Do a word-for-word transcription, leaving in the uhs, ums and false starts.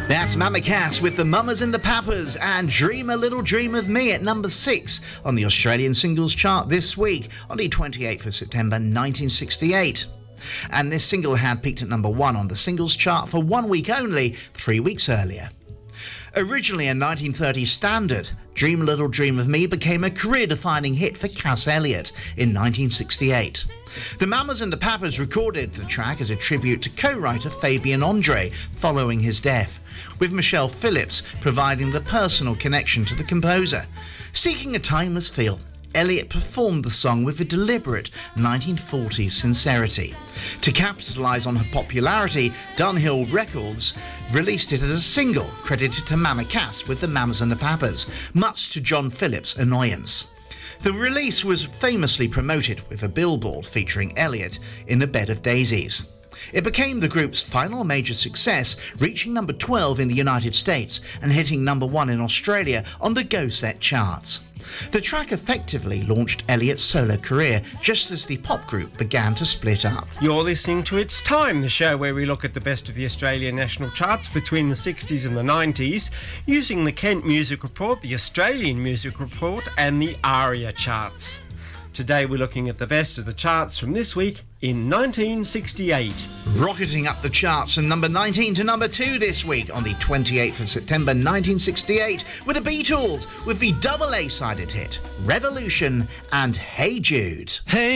That's Mama Cass with the Mamas and the Papas and Dream a Little Dream of Me at number six on the Australian singles chart this week on the twenty-eighth of September nineteen sixty-eight. And this single had peaked at number one on the singles chart for one week only, three weeks earlier. Originally a nineteen thirties standard, Dream a Little Dream of Me became a career-defining hit for Cass Elliot in nineteen sixty-eight. The Mamas and the Papas recorded the track as a tribute to co-writer Fabien Andre following his death, with Michelle Phillips providing the personal connection to the composer. Seeking a timeless feel, Elliot performed the song with a deliberate nineteen forties sincerity. To capitalise on her popularity, Dunhill Records released it as a single credited to Mama Cass with the Mamas and the Papas, much to John Phillips' annoyance. The release was famously promoted with a billboard featuring Elliot in a bed of daisies. It became the group's final major success, reaching number twelve in the United States and hitting number one in Australia on the Go Set charts. The track effectively launched Elliot's solo career just as the pop group began to split up. You're listening to It's Time, the show where we look at the best of the Australian national charts between the sixties and the nineties, using the Kent Music Report, the Australian Music Report and the ARIA charts. Today we're looking at the best of the charts from this week in nineteen sixty-eight. Rocketing up the charts from number nineteen to number two this week on the twenty-eighth of September nineteen sixty-eight were the Beatles with the double A-sided hit Revolution and Hey Jude. Hey